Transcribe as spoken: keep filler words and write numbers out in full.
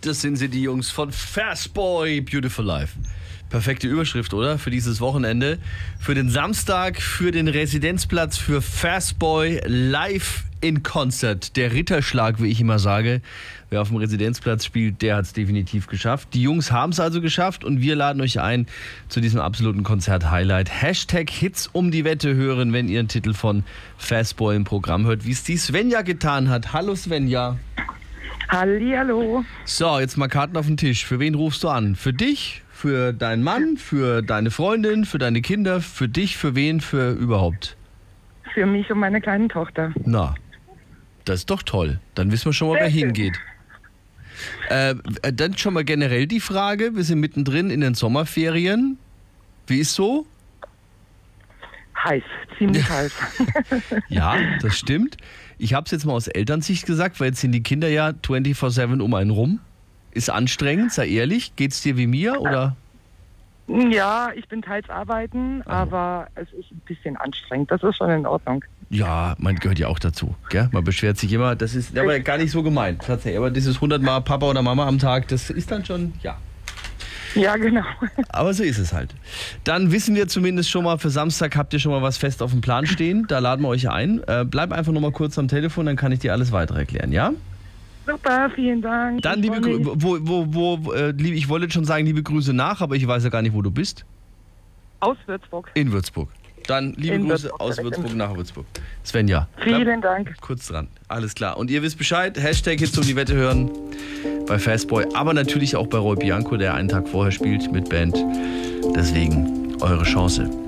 Das sind sie, die Jungs von Fastboy, Beautiful Life. Perfekte Überschrift, oder? Für dieses Wochenende. Für den Samstag, für den Residenzplatz, für Fastboy live in Concert. Der Ritterschlag, wie ich immer sage. Wer auf dem Residenzplatz spielt, der hat es definitiv geschafft. Die Jungs haben es also geschafft und wir laden euch ein zu diesem absoluten Konzert-Highlight. Hashtag Hits um die Wette hören, wenn ihr einen Titel von Fastboy im Programm hört, wie es die Svenja getan hat. Hallo Svenja. Hallihallo. So, jetzt mal Karten auf den Tisch. Für wen rufst du an? Für dich? Für deinen Mann? Für deine Freundin? Für deine Kinder? Für dich? Für wen? Für überhaupt? Für mich und meine kleine Tochter. Na, das ist doch toll. Dann wissen wir schon mal, wer hingeht. Äh, dann schon mal generell die Frage, wir sind mittendrin in den Sommerferien. Wie ist so? Heiß, ziemlich heiß. Ja, das stimmt. Ich habe es jetzt mal aus Elternsicht gesagt, weil jetzt sind die Kinder ja vierundzwanzig sieben um einen rum. Ist anstrengend, sei ehrlich. Geht's dir wie mir, oder? Ja, ich bin teils arbeiten, Also. aber es ist ein bisschen anstrengend. Das ist schon in Ordnung. Ja, man gehört ja auch dazu. Gell? Man beschwert sich immer, das ist aber gar nicht so gemeint. Tatsächlich. Aber dieses hundert Mal Papa oder Mama am Tag, das ist dann schon, ja. Ja, genau. Aber so ist es halt. Dann wissen wir zumindest schon mal, für Samstag habt ihr schon mal was fest auf dem Plan stehen. Da laden wir euch ein. Äh, bleib einfach noch mal kurz am Telefon, dann kann ich dir alles weiter erklären, ja? Super, vielen Dank. Dann Ich liebe freu mich. Grüße, wo, wo, wo, äh, lieb- ich wollte jetzt schon sagen liebe Grüße nach, aber ich weiß ja gar nicht, wo du bist. Aus Würzburg. In Würzburg. Dann liebe In Grüße Würzburg, aus direkt Würzburg im- nach Würzburg. Svenja, Vielen bleib Dank. kurz dran. Alles klar. Und ihr wisst Bescheid, Hashtag Hits um die Wette hören bei Fastboy, aber natürlich auch bei Roy Bianco, der einen Tag vorher spielt mit Band. Deswegen eure Chance.